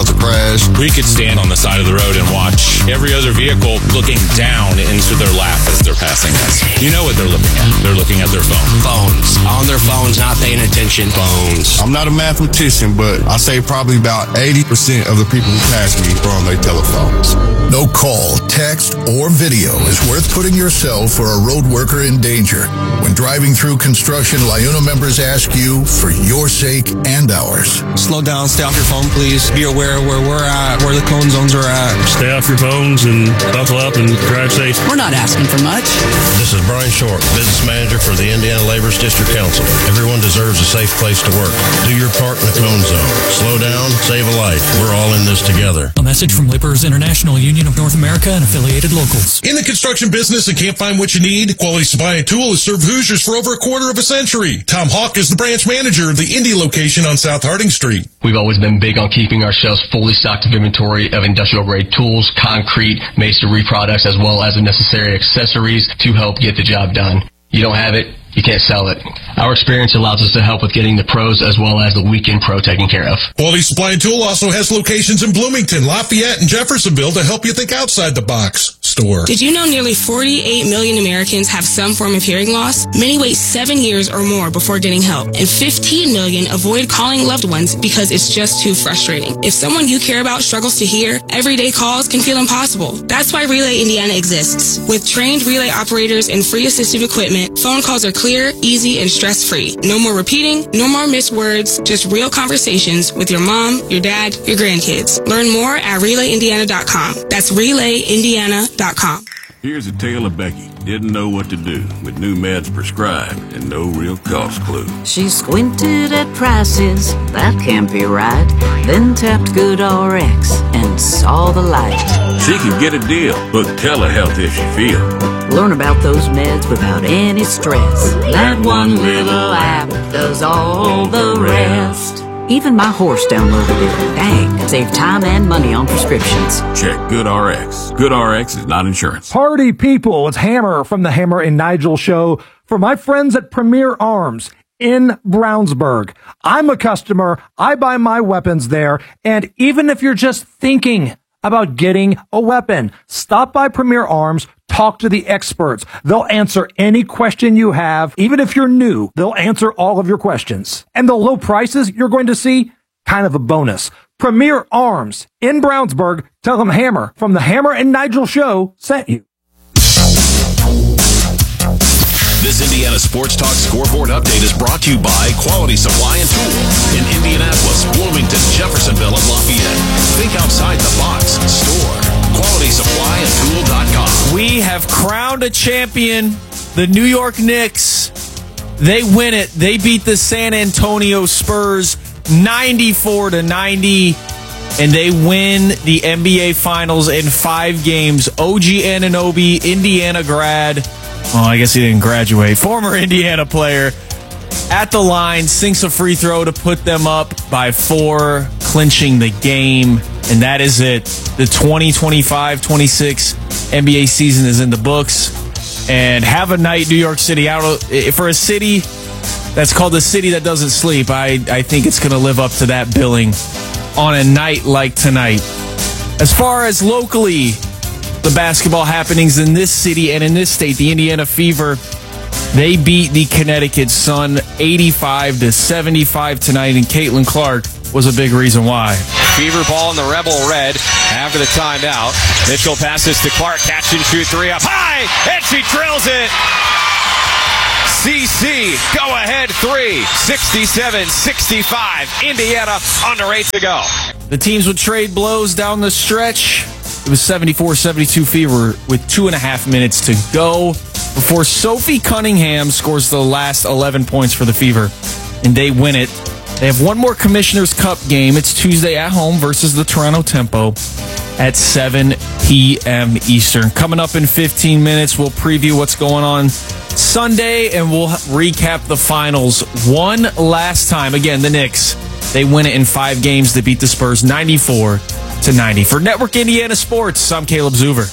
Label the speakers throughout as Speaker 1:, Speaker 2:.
Speaker 1: The crash.
Speaker 2: We could stand on the side of the road and watch every other vehicle looking down into their lap as they're passing us. You know what they're looking at. They're looking at their phone.
Speaker 3: Phones. On their phones, not paying attention. Phones.
Speaker 1: I'm not a mathematician, but I say probably about 80% of the people who pass me are on their telephones.
Speaker 4: No call, text, or video is worth putting yourself or a road worker in danger. When driving through construction, LIUNA members ask you for your sake and ours.
Speaker 3: Slow down, stay off your phone, please. Be aware of where we're at, where the cone zones are at.
Speaker 5: Stay off your phones and buckle up and drive safe.
Speaker 6: We're not asking for much.
Speaker 7: This is Brian Short, business manager for the Indiana Laborers District Council. Everyone deserves a safe place to work. Do your part in the cone zone. Slow down, save a life. We're all in this together.
Speaker 8: A message from Laborers International Union of North America and affiliated locals.
Speaker 9: In the construction business and can't find what you need? Quality Supply and Tool has served Hoosiers for over a quarter of a century. Tom Hawk is the branch manager of the Indy location on South Harding Street.
Speaker 10: We've always been big on keeping our shelves fully stocked of inventory of industrial-grade tools, concrete, masonry products, as well as the necessary accessories to help get the job done. You don't have it, you can't sell it. Our experience allows us to help with getting the pros as well as the weekend pro taken care of.
Speaker 9: Quality Supply and Tool also has locations in Bloomington, Lafayette, and Jeffersonville to help you think outside the box. Store.
Speaker 11: Did you know nearly 48 million Americans have some form of hearing loss? Many wait 7 years or more before getting help, and 15 million avoid calling loved ones because it's just too frustrating. If someone you care about struggles to hear, everyday calls can feel impossible. That's why Relay Indiana exists. With trained relay operators and free assistive equipment, phone calls are clear, easy, and stress-free. No more repeating, no more missed words, just real conversations with your mom, your dad, your grandkids. Learn more at RelayIndiana.com. That's RelayIndiana.com.
Speaker 12: Here's a tale of Becky. Didn't know what to do with new meds prescribed and no real cost clue.
Speaker 13: She squinted at prices, that can't be right. Then tapped GoodRx and saw the light.
Speaker 12: She can get a deal. Book telehealth if she feels.
Speaker 13: Learn about those meds without any stress. That one little app does all the rest. Even my horse downloaded it. Dang, save time and money on prescriptions.
Speaker 12: Check GoodRx. GoodRx is not insurance.
Speaker 14: Party people, it's Hammer from the Hammer and Nigel Show. For my friends at Premier Arms in Brownsburg, I'm a customer. I buy my weapons there. And even if you're just thinking about getting a weapon, stop by Premier Arms. Talk to the experts. They'll answer any question you have. Even if you're new, they'll answer all of your questions. And the low prices you're going to see, kind of a bonus. Premier Arms in Brownsburg. Tell them Hammer from the Hammer and Nigel Show sent you.
Speaker 15: This Indiana Sports Talk scoreboard update is brought to you by Quality Supply and Tool in Indianapolis, Bloomington, Jeffersonville, and Lafayette. Think outside the box. Store. QualitySupplyandTool.com.
Speaker 16: We have crowned a champion, the New York Knicks. They win it. They beat the San Antonio Spurs 94-90, and they win the NBA Finals in 5 games. OG Anunoby, Indiana grad. Well, I guess he didn't graduate. Former Indiana player at the line, sinks a free throw to put them up by 4, clinching the game. And that is it. The 2025-26 NBA season is in the books. And have a night, New York City. For a city that's called the city that doesn't sleep, I think it's going to live up to that billing on a night like tonight. As far as locally, the basketball happenings in this city and in this state, the Indiana Fever, they beat the Connecticut Sun 85-75 tonight, and Caitlin Clark was a big reason why.
Speaker 17: Fever ball in the Rebel Red after the timeout. Mitchell passes to Clark, catch and shoot 3 up high, and she drills it. CC, go ahead 3, 67-65. Indiana under 8 to go.
Speaker 16: The teams would trade blows down the stretch. It was 74-72 Fever with 2.5 minutes to go before Sophie Cunningham scores the last 11 points for the Fever, and they win it. They have one more Commissioner's Cup game. It's Tuesday at home versus the Toronto Tempo at 7 p.m. Eastern. Coming up in 15 minutes, we'll preview what's going on Sunday, and we'll recap the finals one last time. Again, the Knicks, they win it in 5 games. They beat the Spurs 94-90. For Network Indiana Sports, I'm Caleb Zuver.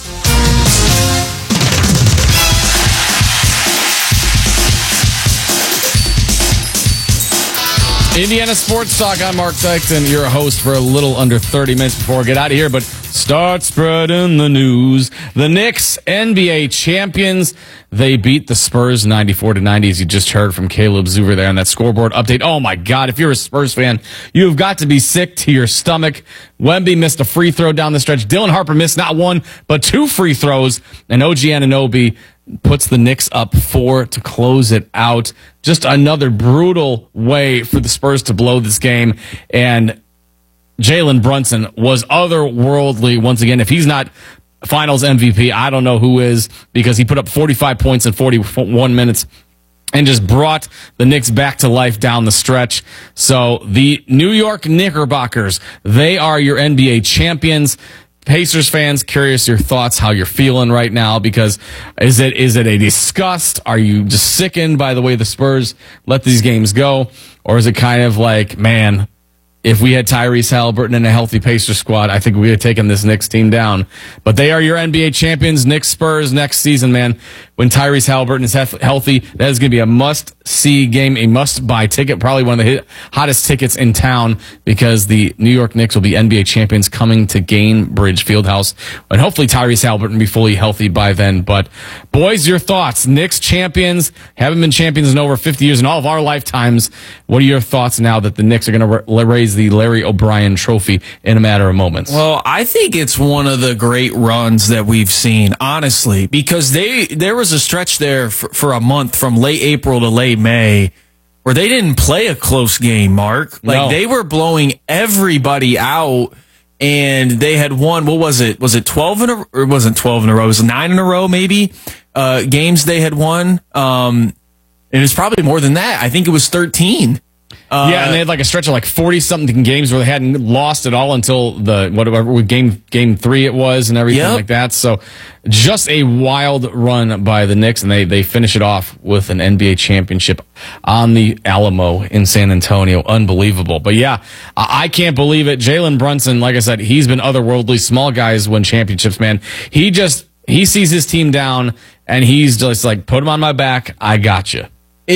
Speaker 6: Indiana Sports Talk. I'm Mark Sexton, your host for a little under 30 minutes before we get out of here. But start spreading the news. The Knicks, NBA champions. They beat the Spurs 94-90, as you just heard from Caleb Zuber there on that scoreboard update. Oh, my God. If you're a Spurs fan, you've got to be sick to your stomach. Wemby missed a free throw down the stretch. Dylan Harper missed not one, but 2 free throws. And OG Anunoby puts the Knicks up 4 to close it out. Just another brutal way for the Spurs to blow this game. And Jalen Brunson was otherworldly once again. If he's not Finals MVP, I don't know who is, because he put up 45 points in 41 minutes and just brought the Knicks back to life down the stretch. So the New York Knickerbockers, they are your NBA champions. Pacers fans, curious your thoughts, how you're feeling right now, because is it a disgust? Are you just sickened by the way the Spurs let these games go? Or is it kind of like, man, if we had Tyrese Haliburton and a healthy Pacers squad, I think we would have taken this Knicks team down. But they are your NBA champions, Knicks Spurs next season, man. When Tyrese Haliburton is healthy, that is going to be a must-see game, a must-buy ticket, probably one of the hottest tickets in town, because the New York Knicks will be NBA champions coming to Gainbridge Fieldhouse. And hopefully Tyrese Haliburton will be fully healthy by then. But, boys, your thoughts. Knicks champions, haven't been champions in over 50 years in all of our lifetimes. What are your thoughts now that the Knicks are going to raise the Larry O'Brien trophy in a matter of moments?
Speaker 16: Well, I think it's one of the great runs that we've seen, honestly, because there was a stretch there for a month from late April to late May where they didn't play a close game, Mark. Like, they were blowing everybody out, and they had won, what was it? Was it 12 in a row? Or it wasn't 12 in a row. It was 9 in a row, maybe, games they had won. And it was probably more than that. I think it was 13.
Speaker 6: Yeah, and they had like a stretch of like 40-something games where they hadn't lost at all until the whatever game 3 it was and everything like that. So just a wild run by the Knicks, and they finish it off with an NBA championship on the Alamo in San Antonio. Unbelievable. But yeah, I can't believe it. Jalen Brunson, like I said, he's been otherworldly. Small guys win championships, man. He sees his team down, and he's just like, put him on my back. I got you.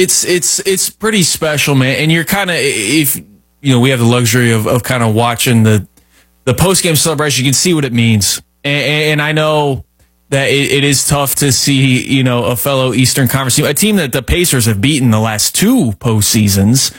Speaker 16: It's pretty special, man. And you're kind of, if you know, we have the luxury of kind of watching the post game celebration. You can see what it means, and I know that it is tough to see, you know, a fellow Eastern Conference team, a team that the Pacers have beaten the last 2 postseasons,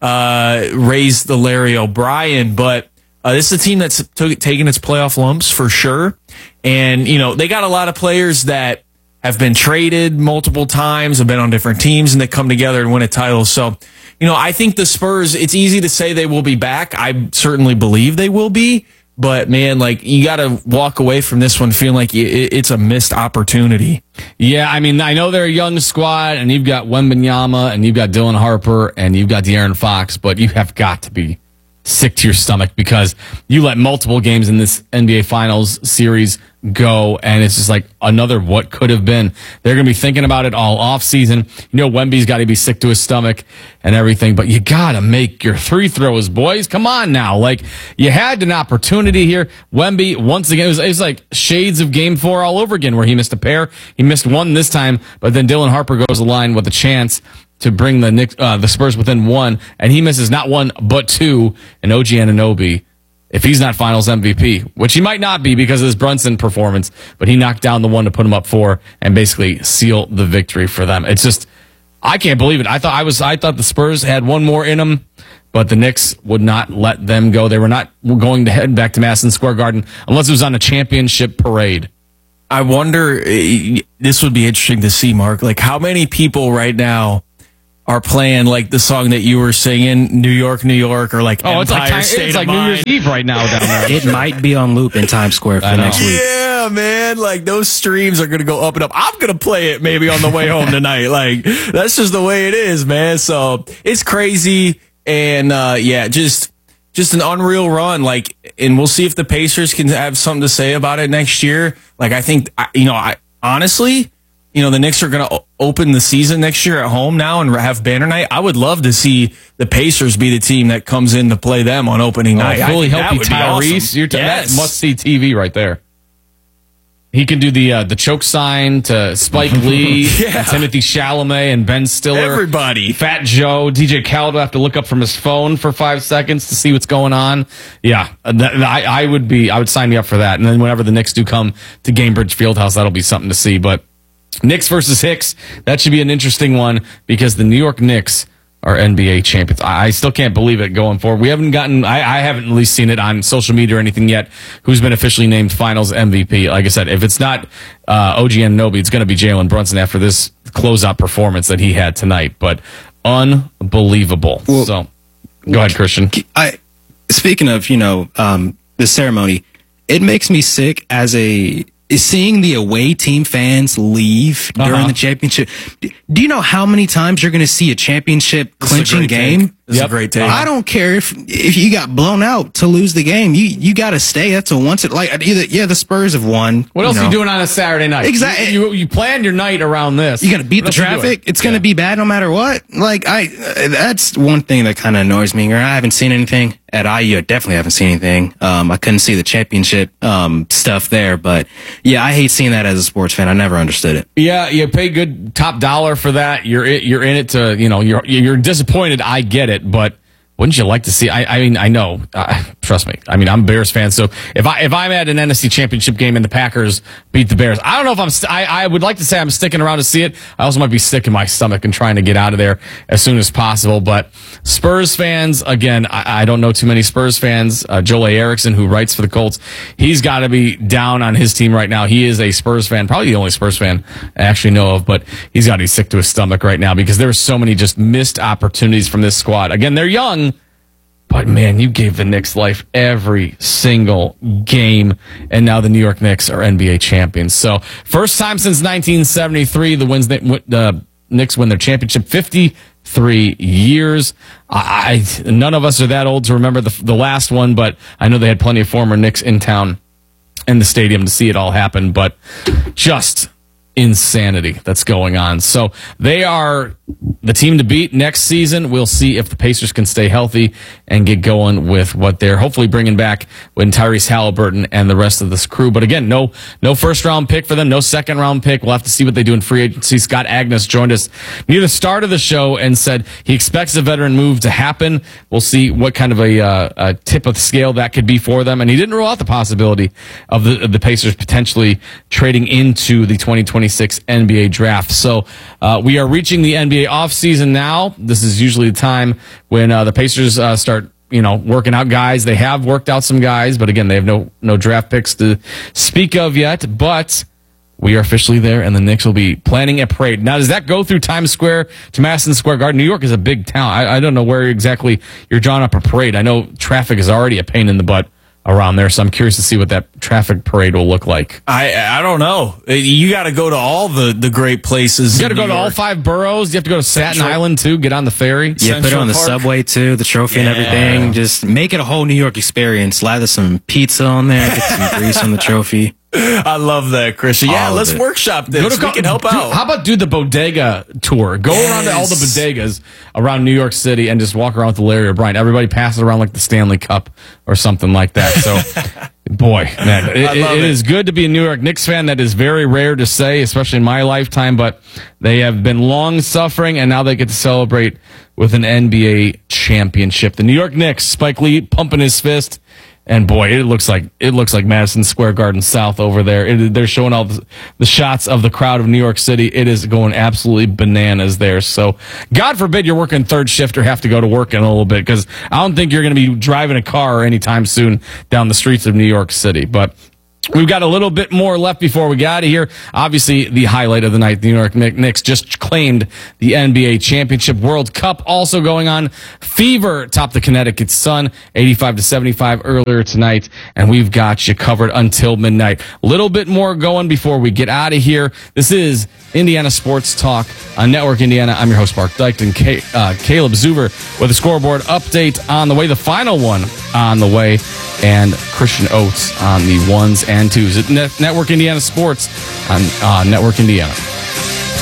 Speaker 16: raise the Larry O'Brien, but this is a team that's taken its playoff lumps for sure, and you know they got a lot of players that have been traded multiple times, have been on different teams, and they come together and win a title. So, you know, I think the Spurs, it's easy to say they will be back. I certainly believe they will be. But, man, like, you got to walk away from this one feeling like it's a missed opportunity.
Speaker 6: Yeah, I mean, I know they're a young squad, and you've got Wembanyama, and you've got Dylan Harper, and you've got De'Aaron Fox, but you have got to be sick to your stomach because you let multiple games in this NBA Finals series go, and it's just like another what could have been. They're going to be thinking about it all off season. You know, Wemby's got to be sick to his stomach and everything, but you got to make your 3 throws, boys. Come on now. Like, you had an opportunity here. Wemby, once again, it was like shades of game 4 all over again where he missed a pair. He missed one this time, but then Dylan Harper goes the line with a chance to bring the Spurs within 1, and he misses not 1 but 2, and OG Anunoby, if he's not Finals MVP, which he might not be because of his Brunson performance, but he knocked down the one to put him up 4 and basically seal the victory for them. It's just, I can't believe it. I thought the Spurs had one more in them, but the Knicks would not let them go. They were not going to head back to Madison Square Garden unless it was on a championship parade.
Speaker 16: I wonder, this would be interesting to see, Mark, like how many people right now are playing like the song that you were singing, New York, New York, or like Empire State
Speaker 6: it's like
Speaker 16: of
Speaker 6: New
Speaker 16: Mind.
Speaker 6: Year's Eve right now down there.
Speaker 3: It might be on loop in Times Square for next week.
Speaker 16: Yeah, man, like those streams are going to go up and up. I'm going to play it maybe on the way home tonight. Like, that's just the way it is, man. So it's crazy. And yeah, just an unreal run. Like, and we'll see if the Pacers can have something to say about it next year. Like, I think, I honestly, the Knicks are going to open the season next year at home now and have banner night. I would love to see the Pacers be the team that comes in to play them on opening night.
Speaker 6: Fully healthy
Speaker 16: Tyrese.
Speaker 6: Awesome. That must-see TV right there. He can do the choke sign to Spike Lee, and Timothy Chalamet, and Ben Stiller.
Speaker 16: Everybody.
Speaker 6: Fat Joe. DJ Khaled will have to look up from his phone for 5 seconds to see what's going on. Yeah, I would sign me up for that. And then whenever the Knicks do come to Gamebridge Fieldhouse, that'll be something to see. But Knicks versus Hicks, that should be an interesting one because the New York Knicks are NBA champions. I still can't believe it going forward. We haven't gotten, I haven't at least seen it on social media or anything yet, who's been officially named finals MVP. Like I said, if it's not OG Anunoby, it's going to be Jalen Brunson after this closeout performance that he had tonight. But unbelievable. Well, so go ahead, Christian.
Speaker 18: Speaking of, the ceremony, it makes me sick as seeing the away team fans leave during the championship. Do you know how many times you're going to see a championship clinching game?
Speaker 16: This is a great take.
Speaker 18: I don't care if you got blown out to lose the game. You got to stay. That's a once. The Spurs have won.
Speaker 6: What else are you doing on a Saturday night?
Speaker 18: Exactly.
Speaker 6: You plan your night around this.
Speaker 18: You got to beat the traffic. It's going to be bad no matter what. That's one thing that kind of annoys me. I haven't seen anything at IU. I definitely haven't seen anything. I couldn't see the championship stuff there, but yeah, I hate seeing that as a sports fan. I never understood it.
Speaker 6: Yeah, you pay good top dollar for that. You're in it to, you're disappointed. I get it, but wouldn't you like to see? I know. Trust me. I'm a Bears fan, so if I'm at an NFC Championship game and the Packers beat the Bears, I don't know if I would like to say I'm sticking around to see it. I also might be sick in my stomach and trying to get out of there as soon as possible. But Spurs fans, again, I don't know too many Spurs fans. Joel A. Erickson, who writes for the Colts, he's got to be down on his team right now. He is a Spurs fan, probably the only Spurs fan I actually know of, but he's got to be sick to his stomach right now because there were so many just missed opportunities from this squad. Again, they're young. But, man, you gave the Knicks life every single game, and now the New York Knicks are NBA champions. So, first time since 1973, the Knicks win their championship, 53 years. None of us are that old to remember the last one, but I know they had plenty of former Knicks in town and the stadium to see it all happen. But just insanity that's going on. So they are the team to beat next season. We'll see if the Pacers can stay healthy and get going with what they're hopefully bringing back when Tyrese Halliburton and the rest of this crew. But again, no first round pick for them, no second round pick. We'll have to see what they do in free agency. Scott Agnes joined us near the start of the show and said he expects a veteran move to happen. We'll see what kind of a tip of the scale that could be for them. And he didn't rule out the possibility of the Pacers potentially trading into the 2026 NBA draft. So we are reaching the NBA offseason now. This is usually the time when the Pacers start working out guys. They have worked out some guys, but again, they have no draft picks to speak of yet. But we are officially there, and the Knicks will be planning a parade. Now, does that go through Times Square to Madison Square Garden? New York is a big town. I don't know where exactly you're drawing up a parade. I know traffic is already a pain in the butt around there, so I'm curious to see what that traffic parade will look like.
Speaker 16: I don't know. You got to go to all the great places.
Speaker 6: You got to go to all 5 boroughs. You have to go to Staten Island too. Get on the ferry.
Speaker 18: Yeah, put it on the subway too. The trophy and everything. Just make it a whole New York experience. Lather some pizza on there. Get some grease on the trophy.
Speaker 16: I love that, Christian. Yeah, let's workshop this. We can help out.
Speaker 6: How about do the bodega tour? Go around to all the bodegas around New York City and just walk around with Larry O'Brien. Everybody passes around like the Stanley Cup or something like that. So, boy, man, it is good to be a New York Knicks fan. That is very rare to say, especially in my lifetime. But they have been long suffering, and now they get to celebrate with an NBA championship. The New York Knicks, Spike Lee pumping his fist. And boy, it looks like Madison Square Garden South over there. They're showing all the shots of the crowd of New York City. It is going absolutely bananas there. So God forbid you're working third shift or have to go to work in a little bit, because I don't think you're going to be driving a car anytime soon down the streets of New York City. But we've got a little bit more left before we get out of here. Obviously, the highlight of the night, the New York Knicks just claimed the NBA Championship. World Cup also going on. Fever topped the Connecticut Sun, 85-75 earlier tonight, and we've got you covered until midnight. A little bit more going before we get out of here. This is Indiana Sports Talk on Network Indiana. I'm your host, Mark Dykton. Caleb Zuber with a scoreboard update on the way, the final one on the way, and Christian Oates on the 1s and 2s at Network Indiana Sports on Network Indiana.